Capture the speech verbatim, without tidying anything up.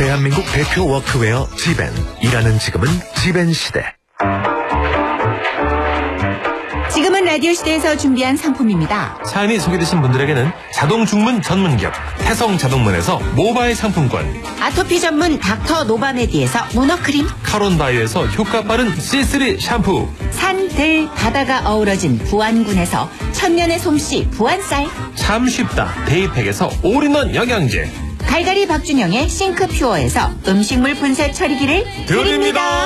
대한민국 대표 워크웨어 지벤. 일하는 지금은 지벤 시대. 지금은 라디오 시대에서 준비한 상품입니다. 사연이 소개되신 분들에게는 자동 중문 전문기업 태성 자동문에서 모바일 상품권, 아토피 전문 닥터 노바메디에서 모노크림, 카론바이오에서 효과 빠른 씨쓰리 샴푸, 산, 들, 바다가 어우러진 부안군에서 천년의 솜씨 부안쌀, 참 쉽다 데이팩에서 올인원 영양제, 갈갈이 박준영의 싱크퓨어에서 음식물 분쇄 처리기를 드립니다.